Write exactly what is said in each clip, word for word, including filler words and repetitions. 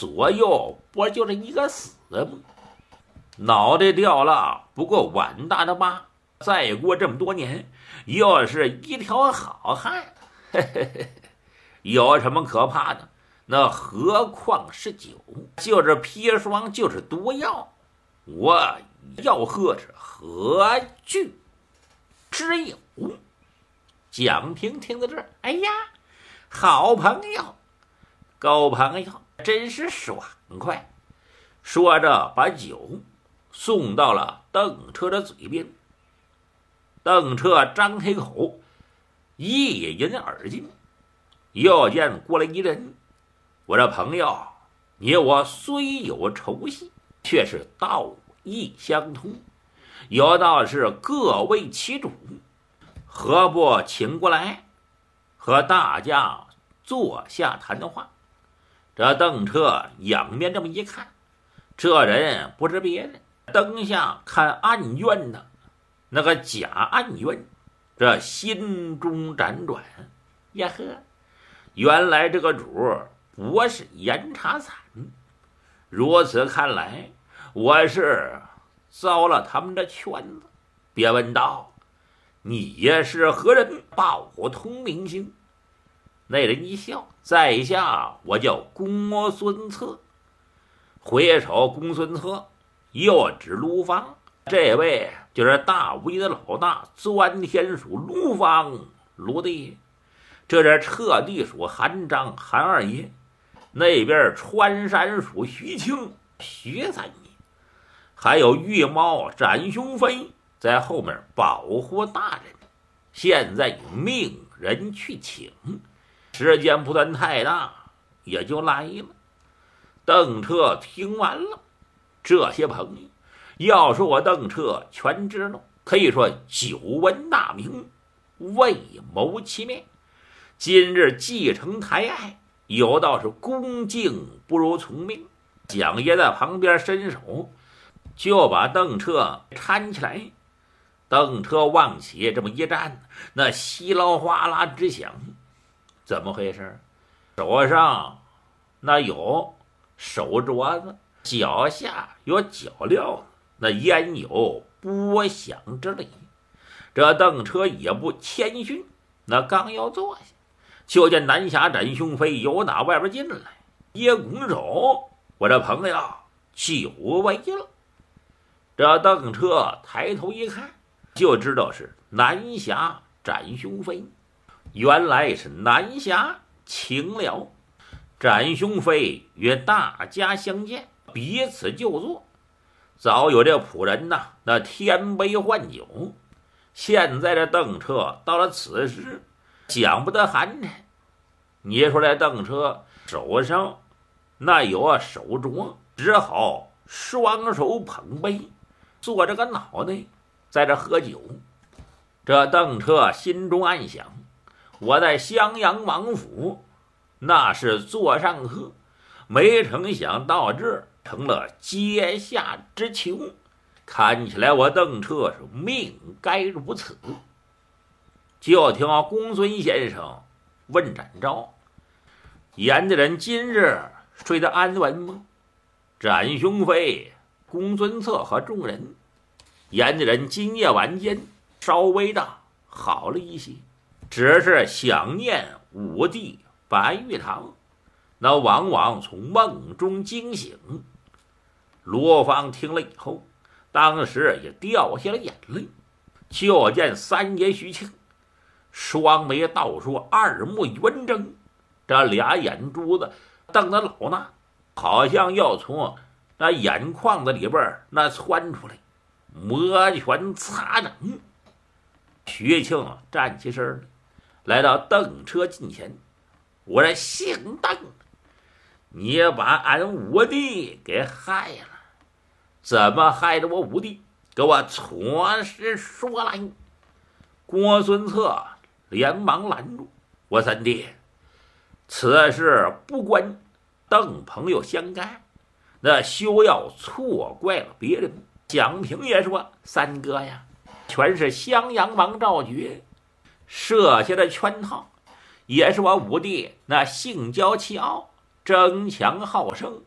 左右不就是一个死吗？脑袋掉了，不过碗大的疤。再过这么多年，又是一条好汉，嘿嘿嘿，有什么可怕的？那何况是酒，就是砒霜，就是毒药，我要喝是何惧之有？蒋平听到这儿，哎呀，好朋友，狗朋友，真是爽快。说着，把酒送到了邓彻的嘴边。邓彻张开口，一饮而尽。又见过来一人，我这朋友，你我虽有仇隙，却是道义相通，有道是各为其主，何不请过来，和大家坐下谈话？这邓彻仰面这么一看，这人不是别人，灯下看案卷的那个贾案卷，这心中辗转，呀呵，原来这个主不是严查惨。如此看来，我是遭了他们的圈子。别问道，你也是何人？报通名姓。那人一笑，在下我叫公孙策。回首公孙策，又指卢方，这位就是大吴的老大，钻天属卢方卢帝，这是彻地属韩章韩二爷，那边川山属徐庆徐三爷，还有玉猫展雄飞在后面保护大人。现在命人去请，时间不算太大，也就来了。邓彻听完了，这些朋友要说我邓彻全知道，可以说久闻大名，未谋其面。今日继承台爱，有道是恭敬不如从命。蒋爷在旁边伸手，就把邓彻搀起来。邓彻往起这么一站，那稀捞哗啦之响，怎么回事？手上那有手镯子，脚下有脚镣子，那焉有拨响之理？这邓彻也不谦逊，那刚要坐下，就见南侠展雄飞由打外边进来，一拱手，我这朋友久违了。这邓彻抬头一看，就知道是南侠展雄飞。原来是南侠请了，展雄飞与大家相见，彼此就坐。早有这仆人呐，那添杯换酒。现在这邓彻到了此时，讲不得寒碜。你说这邓彻手上那有啊手镯，只好双手捧杯，坐着个脑袋在这喝酒。这邓彻心中暗想，我在襄阳王府那是座上客，没成想到这儿成了阶下之囚，看起来我邓彻是命该如此。就听公孙先生问展昭，严家人今日睡得安稳吗？展雄飞、公孙策和众人，严家人今夜晚间稍微的好了一些，只是想念武帝白玉堂，那往往从梦中惊醒。罗芳听了以后，当时也掉下了眼泪。就见三爷徐庆双眉倒竖，二目圆睁，这俩眼珠子瞪得老大，好像要从那眼眶子里边那窜出来，摩拳擦掌。徐庆站起身来，来到邓彻近前，我这姓邓，你把俺武帝给害了，怎么害得我武帝？给我错实说来。公孙策连忙拦住，我三弟，此事不关邓朋友相干，那休要错怪了别人。蒋平也说，三哥呀，全是襄阳王赵觉设下的圈套，也是我武帝那性骄气傲、争强好胜，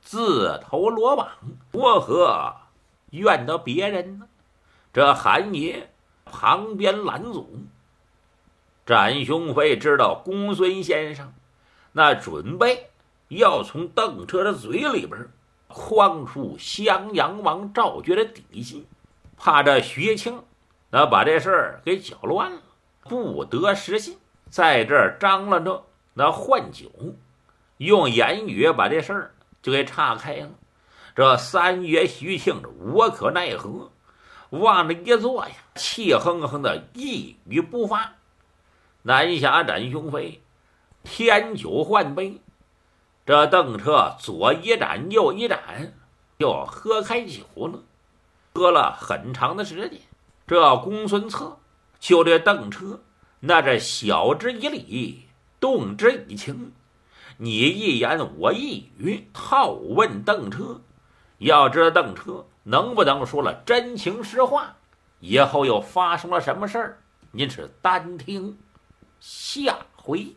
自投罗网，为何怨得别人呢？这韩爷旁边拦阻。展雄飞知道公孙先生那准备要从邓彻的嘴里边诓出襄阳王赵觉的底细，怕这徐庆那把这事儿给搅乱了，不得实信，在这儿张罗着那换酒，用言语把这事儿就给岔开了。这三爷徐庆无可奈何，往那一坐呀，气哼哼的一语不发。南下展雄飞添酒换杯，这邓彻左一盏右一盏就喝开酒了，喝了很长的时间。这公孙策就对邓彻那这晓之以理，动之以情，你一言我一语套问邓彻，要知道邓彻能不能说了真情实话，以后又发生了什么事儿，您是单听下回。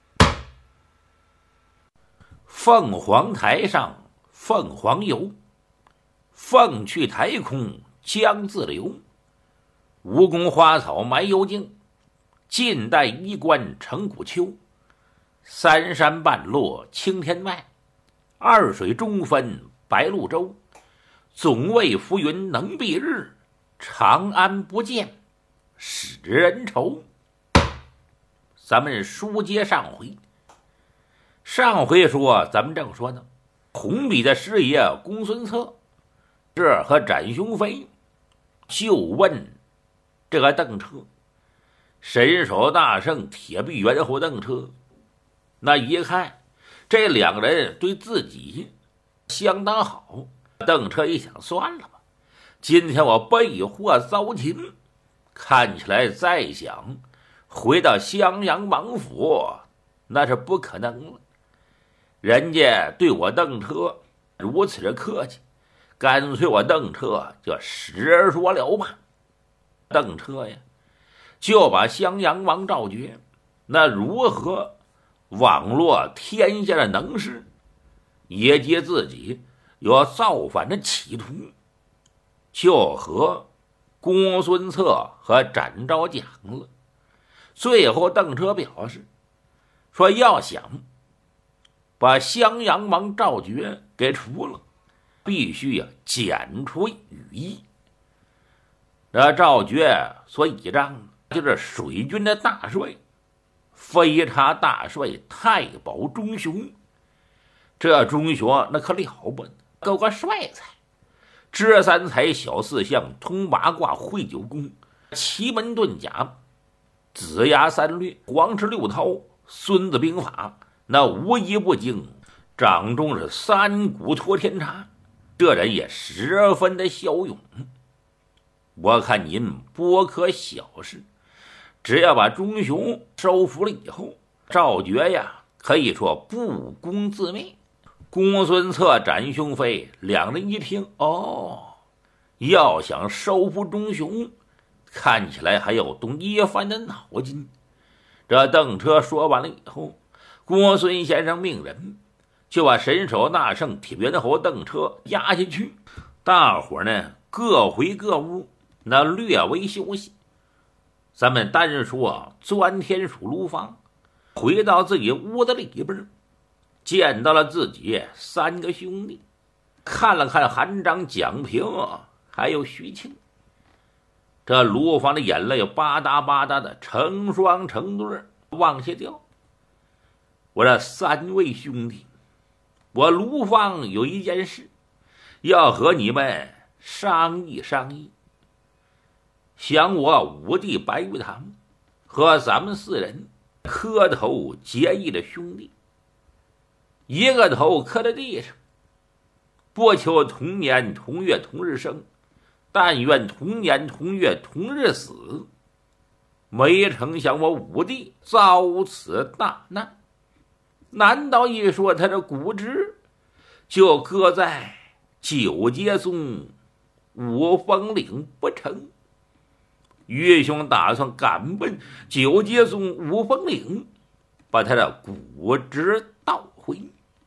凤凰台上凤凰游，凤去台空江自流。蜈蚣花草埋幽径，晋代衣冠成古丘。三山半落青天外，二水中分白鹭洲。总为浮云能蔽日，长安不见使人愁。咱们书接上回，上回说咱们正说呢，红笔的师爷公孙策这和展雄飞就问这个邓彻，神手大圣铁臂猿猴邓彻，那一看这两个人对自己相当好，邓彻一想，算了吧，今天我被祸遭擒，看起来再想回到襄阳王府那是不可能了。人家对我邓彻如此的客气，干脆我邓彻就实说了吧。邓彻呀，就把襄阳王赵觉那如何网络天下的能事，以及自己有造反的企图，就和公孙策和展昭讲了。最后邓彻表示说，要想把襄阳王赵觉给除了，必须呀剪除羽翼。这赵觉所倚仗就是水军的大帅飞叉大帅太保钟雄。这钟雄那可了不得，够个帅才，知三才晓四象，通八卦会九宫，奇门遁甲，子牙三略，黄池六韬，孙子兵法，那无一不精，掌中是三股托天叉，这人也十分的骁勇。我看您不可小视，只要把钟雄收服了以后，赵觉呀可以说不攻自灭。公孙策、展雄飞两人一听，哦，要想收服钟雄，看起来还要动一番的脑筋。这邓彻说完了以后，公孙先生命人就把神手大圣铁猿猴邓彻压下去，大伙呢各回各屋，那略微休息。咱们单说钻天鼠卢芳回到自己屋子里边，见到了自己三个兄弟，看了看韩章、蒋平还有徐庆，这卢芳的眼泪吧嗒吧嗒的成双成对往下掉。我这三位兄弟，我卢芳有一件事要和你们商议商议。想我五弟白玉堂和咱们四人磕头结义的兄弟，一个头磕在地上，不求同年同月同日生，但愿同年同月同日死。没成想我五弟遭此大难，难道一说他的骨殖就搁在九阶宗五峰岭不成？岳兄打算赶奔九阶宗五峰岭，把他的骨殖盗回。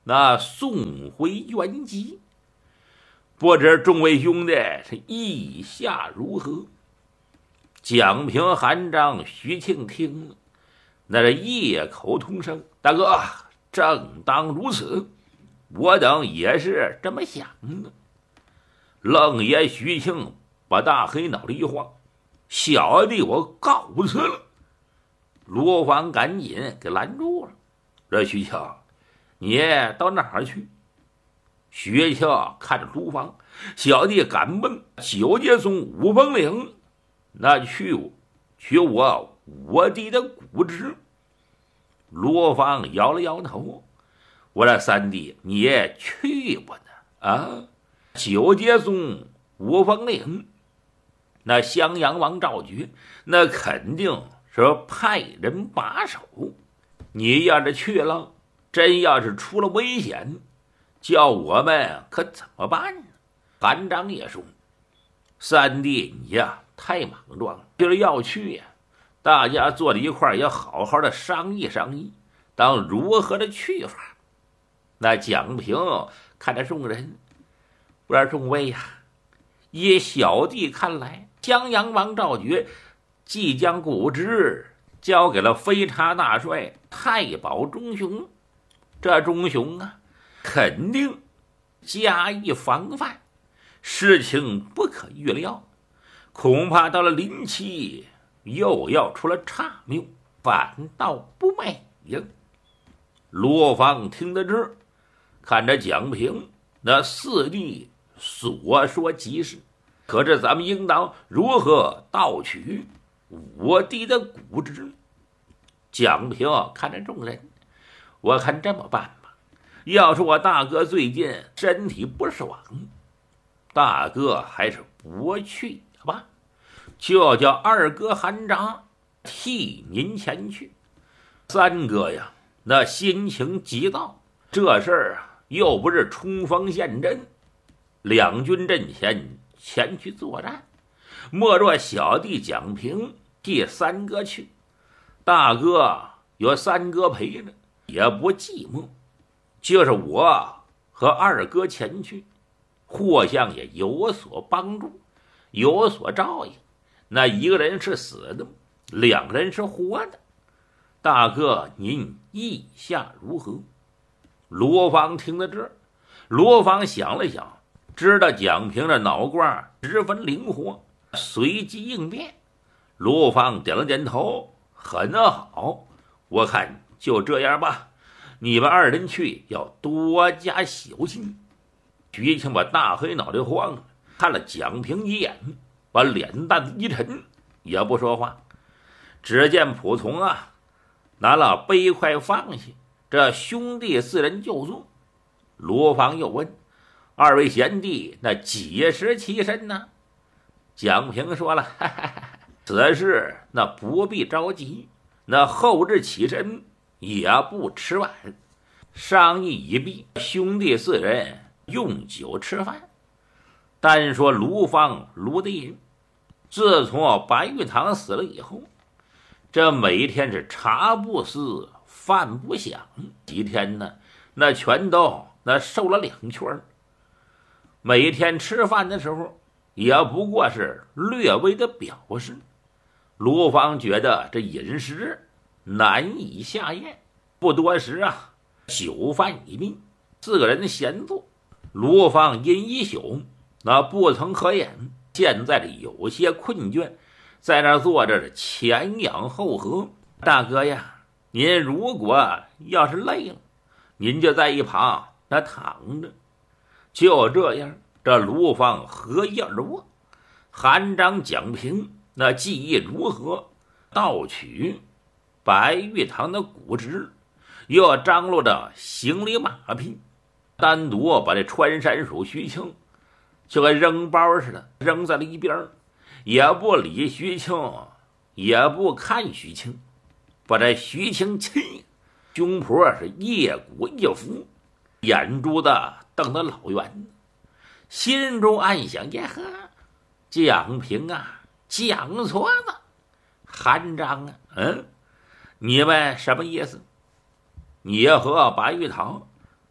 那送回原籍。不知众位兄弟是意下如何？蒋平、韩章、徐庆听了，那是异口同声：“大哥，正当如此，我等也是这么想的。”愣爷徐庆把大黑脑袋一晃：“小弟我告辞了。”罗芳赶紧给拦住了：“这徐庆，你到哪儿去？”徐庆看着卢芳：“小弟赶奔九节松五峰岭，那去取我我弟的骨殖。”罗芳摇了摇头：“我这三弟你也去不呢？啊，九节松五峰岭，那襄阳王赵举那肯定是派人把守。你要是去了，真要是出了危险，叫我们可怎么办呢？”韩章也说：“三弟你呀太莽撞了，就是要去呀，大家坐在一块儿也好好的商议商议，当如何的去法。”那蒋平看着众人：“我说众位呀，依小弟看来，襄阳王赵举即将骨殖交给了飞差大帅太保钟雄，这钟雄啊肯定加以防范，事情不可预料，恐怕到了临期又要出了岔谬，反倒不美呀。”罗芳听得这，看着蒋平，那四弟所说极是，可是咱们应当如何盗取我弟的骨殖？蒋平看着众人：“我看这么办吧，要是我大哥最近身体不爽，大哥还是不去吧，就叫二哥韩章替您前去。三哥呀，那心情急躁，这事儿啊又不是冲锋陷阵，两军阵前前去作战，莫若小弟蒋平替三哥去，大哥有三哥陪着也不寂寞，就是我和二哥前去，互相也有所帮助，有所照应。那一个人是死的，两个人是活的，大哥您意下如何？”罗芳听到这儿，罗芳想了想，知道蒋平的脑瓜十分灵活，随机应变。罗芳点了点头：“很好，我看就这样吧，你们二人去要多加小心。”徐庆把大黑脑袋晃了，看了蒋平一眼，把脸蛋子一沉，也不说话。只见仆从啊拿了杯筷放下，这兄弟四人就坐。罗芳又问：“二位贤弟那几时起身呢？”蒋平说了：“哈哈哈，此事那不必着急，那后日起身也不迟晚。”商议已毕，兄弟四人用酒吃饭。单说卢芳卢大人，自从白玉堂死了以后，这每天是茶不思饭不想，几天呢那全都那瘦了两圈。每天吃饭的时候也不过是略微的表示。卢芳觉得这饮食难以下咽，不多时啊酒饭已毕，四个人闲坐。卢芳因一宿那不曾合眼，现在是有些困倦，在那坐着前仰后合。大哥呀，您如果要是累了，您就在一旁那躺着。就这样，这卢芳合衣而卧。韩章、蒋平那技艺如何，盗取白玉堂的骨殖，又张罗着行李马匹，单独把这穿山鼠徐庆就跟扔包似的扔在了一边，也不理徐庆，也不看徐庆，把这徐庆气胸脯是一鼓一伏，眼珠子瞪得老圆，心中暗想：耶呵，蒋平啊，蒋矬子，韩章啊，嗯，你们什么意思？你和白玉堂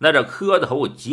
那这磕头结